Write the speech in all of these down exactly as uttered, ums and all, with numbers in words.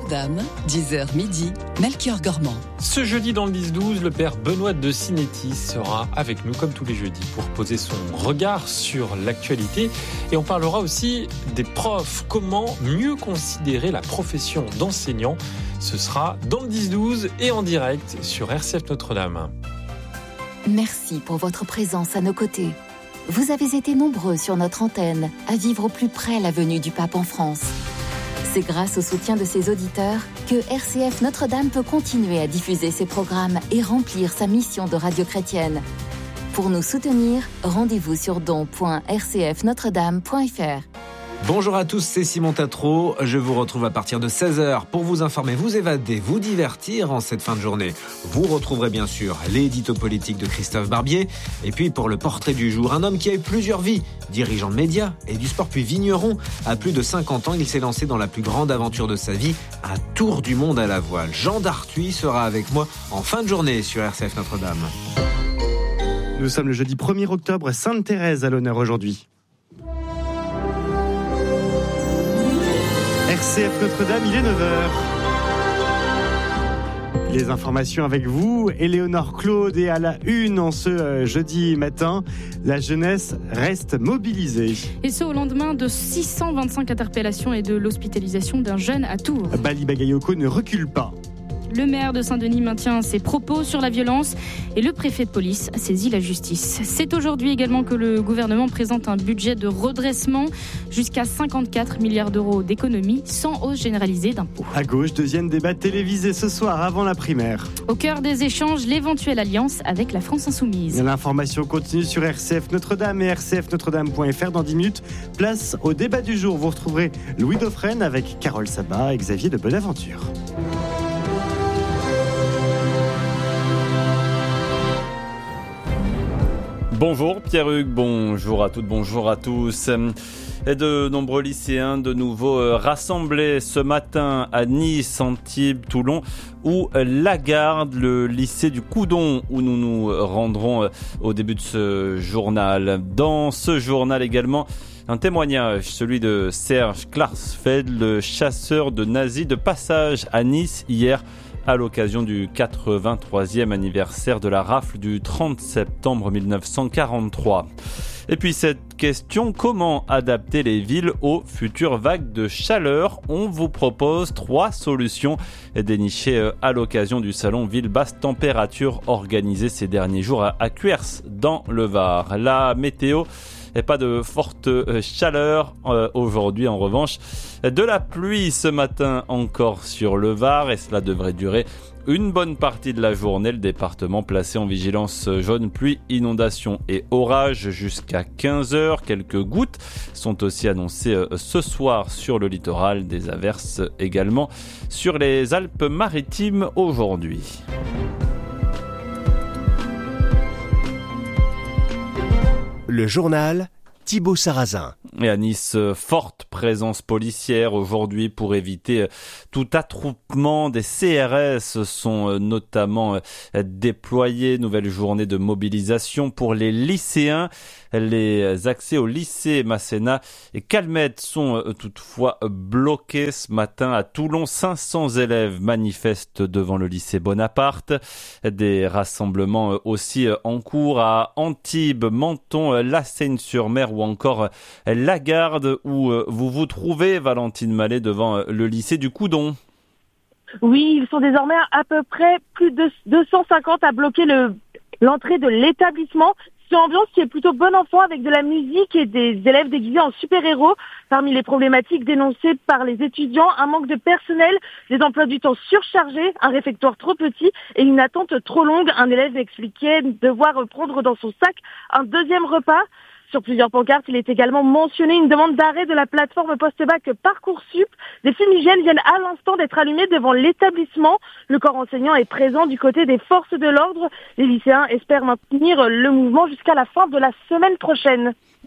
Notre-Dame, dix heures midi, Melchior Gormand. Ce jeudi dans le dix douze, le père Benoît de Sinetti sera avec nous comme tous les jeudis pour poser son regard sur l'actualité. Et on parlera aussi des profs. Comment mieux considérer la profession d'enseignant? Ce sera dans le dix douze et en direct sur R C F Notre-Dame. Merci pour votre présence à nos côtés. Vous avez été nombreux sur notre antenne à vivre au plus près la venue du pape en France. C'est grâce au soutien de ses auditeurs que R C F Notre-Dame peut continuer à diffuser ses programmes et remplir sa mission de radio chrétienne. Pour nous soutenir, rendez-vous sur don point r c f notre dame point f r. Bonjour à tous, c'est Simon Tatro. Je vous retrouve à partir de seize heures pour vous informer, vous évader, vous divertir en cette fin de journée. Vous retrouverez bien sûr l'édito politique de Christophe Barbier. Et puis pour le portrait du jour, un homme qui a eu plusieurs vies. Dirigeant de médias et du sport puis vigneron. À plus de cinquante ans, il s'est lancé dans la plus grande aventure de sa vie, un tour du monde à la voile. Jean Dartuy sera avec moi en fin de journée sur R C F Notre-Dame. Nous sommes le jeudi premier octobre, Sainte-Thérèse à l'honneur aujourd'hui. R C F Notre-Dame, il est neuf heures. Les informations avec vous, Éléonore Claude, et à la une en ce euh, jeudi matin, la jeunesse reste mobilisée. Et ce au lendemain de six cent vingt-cinq interpellations et de l'hospitalisation d'un jeune à Tours. Bali Bagayoko ne recule pas. Le maire de Saint-Denis maintient ses propos sur la violence et le préfet de police saisit la justice. C'est aujourd'hui également que le gouvernement présente un budget de redressement jusqu'à cinquante-quatre milliards d'euros d'économies sans hausse généralisée d'impôts. À gauche, deuxième débat télévisé ce soir avant la primaire. Au cœur des échanges, l'éventuelle alliance avec la France Insoumise. L'information continue sur R C F Notre-Dame et r c f notre dame point f r. Dans dix minutes, place au débat du jour. Vous retrouverez Louis Dauphren avec Carole Sabat et Xavier de Bonaventure. Bonjour Pierre-Hugues, bonjour à toutes, bonjour à tous. Et de nombreux lycéens de nouveau rassemblés ce matin à Nice, Antibes, Toulon ou Lagarde, le lycée du Coudon où nous nous rendrons au début de ce journal. Dans ce journal également, un témoignage, celui de Serge Klarsfeld, le chasseur de nazis de passage à Nice hier à l'occasion du quatre-vingt-troisième anniversaire de la rafle du trente septembre mille neuf cent quarante-trois. Et puis cette question, comment adapter les villes aux futures vagues de chaleur? On vous propose trois solutions dénichées à l'occasion du salon Ville Basse Température organisé ces derniers jours à Cuers dans le Var. La météo, et pas de forte chaleur euh, aujourd'hui en revanche. De la pluie ce matin encore sur le Var et cela devrait durer une bonne partie de la journée. Le département placé en vigilance jaune pluie, inondation et orage jusqu'à quinze heures. Quelques gouttes sont aussi annoncées ce soir sur le littoral. Des averses également sur les Alpes-Maritimes aujourd'hui. Le journal Thibaut Sarrazin. Et à Nice, forte présence policière aujourd'hui pour éviter tout attroupement. Des C R S sont notamment déployés. Nouvelle journée de mobilisation pour les lycéens. Les accès au lycée Masséna et Calmette sont toutefois bloqués ce matin à Toulon. cinq cents élèves manifestent devant le lycée Bonaparte. Des rassemblements aussi en cours à Antibes, Menton, La Seyne-sur-Mer ou encore Lagarde où vous vous trouvez, Valentine Mallet, devant le lycée du Coudon. Oui, ils sont désormais à peu près plus de deux cent cinquante à bloquer le, l'entrée de l'établissement. C'est une ambiance qui est plutôt bonne enfant avec de la musique et des élèves déguisés en super-héros. Parmi les problématiques dénoncées par les étudiants, un manque de personnel, des emplois du temps surchargés, un réfectoire trop petit et une attente trop longue. Un élève expliquait devoir prendre dans son sac un deuxième repas. Sur plusieurs pancartes, il est également mentionné une demande d'arrêt de la plateforme post-bac Parcoursup. Des fumigènes viennent à l'instant d'être allumés devant l'établissement. Le corps enseignant est présent du côté des forces de l'ordre. Les lycéens espèrent maintenir le mouvement jusqu'à la fin de la semaine prochaine.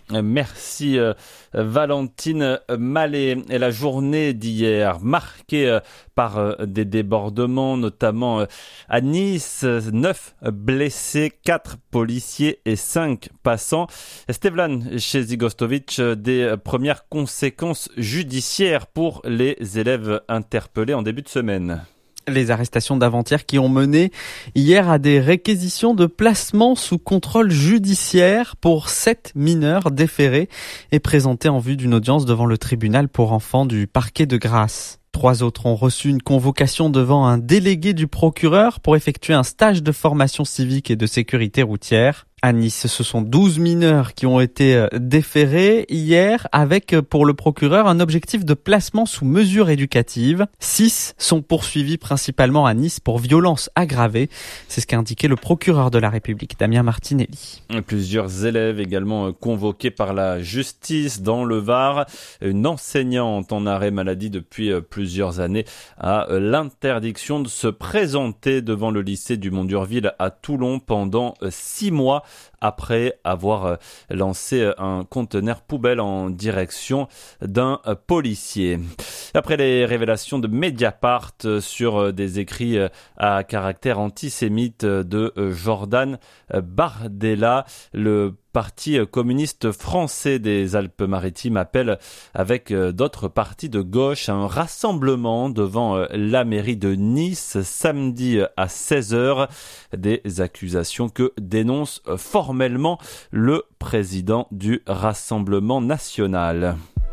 Merci euh, Valentine Mallet. Et la journée d'hier marquée euh, par euh, des débordements, notamment euh, à Nice, neuf blessés, quatre policiers et cinq passants. Stevlan Chezigostovic, euh, des premières conséquences judiciaires pour les élèves interpellés en début de semaine. Les arrestations d'avant-hier qui ont mené hier à des réquisitions de placement sous contrôle judiciaire pour sept mineurs déférés et présentés en vue d'une audience devant le tribunal pour enfants du parquet de Grasse. Trois autres ont reçu une convocation devant un délégué du procureur pour effectuer un stage de formation civique et de sécurité routière. À Nice, ce sont douze mineurs qui ont été déférés hier avec, pour le procureur, un objectif de placement sous mesure éducative. Six sont poursuivis principalement à Nice pour violences aggravées. C'est ce qu'a indiqué le procureur de la République, Damien Martinelli. Plusieurs élèves également convoqués par la justice dans le Var. Une enseignante en arrêt maladie depuis plusieurs années a l'interdiction de se présenter devant le lycée du Mont d'Urville à Toulon pendant six mois. Après avoir lancé un conteneur poubelle en direction d'un policier. Après les révélations de Mediapart sur des écrits à caractère antisémite de Jordan Bardella, le Parti communiste français des Alpes-Maritimes appelle avec d'autres partis de gauche à un rassemblement devant la mairie de Nice samedi à seize heures. Des accusations que dénonce formellement le président du Rassemblement national.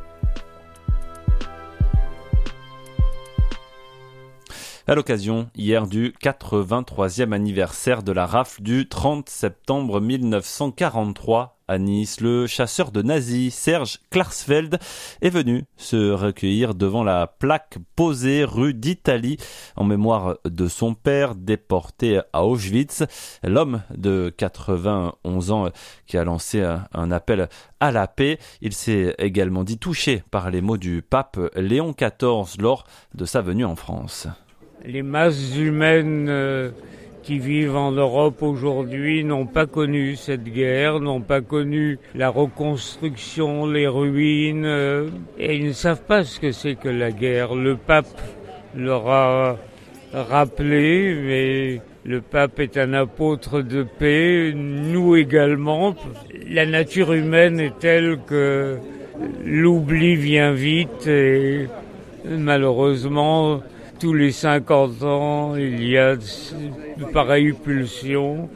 À l'occasion, hier, du quatre-vingt-troisième anniversaire de la rafle du trente septembre mille neuf cent quarante-trois à Nice, le chasseur de nazis Serge Klarsfeld est venu se recueillir devant la plaque posée rue d'Italie en mémoire de son père déporté à Auschwitz. L'homme de quatre-vingt-onze ans qui a lancé un appel à la paix. Il s'est également dit touché par les mots du pape Léon quatorze lors de sa venue en France. Les masses humaines euh, qui vivent en Europe aujourd'hui n'ont pas connu cette guerre, n'ont pas connu la reconstruction, les ruines, euh, et ils ne savent pas ce que c'est que la guerre. Le pape leur a rappelé, mais le pape est un apôtre de paix, nous également. La nature humaine est telle que l'oubli vient vite et malheureusement, tous les cinquante ans, il y a de pareilles pulsions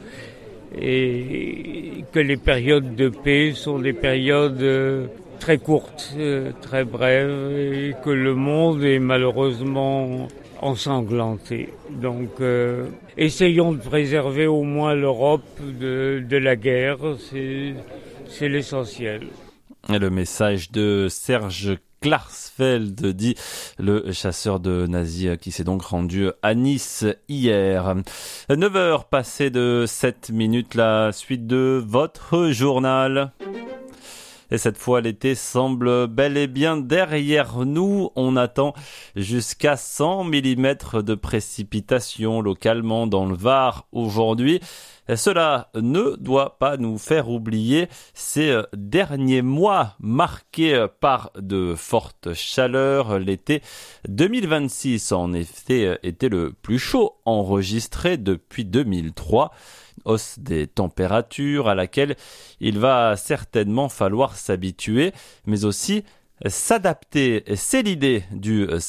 et que les périodes de paix sont des périodes très courtes, très brèves et que le monde est malheureusement ensanglanté. Donc, euh, essayons de préserver au moins l'Europe de, de la guerre, c'est, c'est l'essentiel. Et le message de Serge Klarsfeld, dit le chasseur de nazis qui s'est donc rendu à Nice hier. neuf heures passées de sept minutes, la suite de votre journal. Et cette fois, l'été semble bel et bien derrière nous. On attend jusqu'à cent millimètres de précipitations localement dans le Var aujourd'hui. Et cela ne doit pas nous faire oublier ces derniers mois marqués par de fortes chaleurs. L'été deux mille vingt-six, en effet, était le plus chaud enregistré depuis deux mille trois. Hausse des températures à laquelle il va certainement falloir s'habituer, mais aussi s'adapter. C'est l'idée du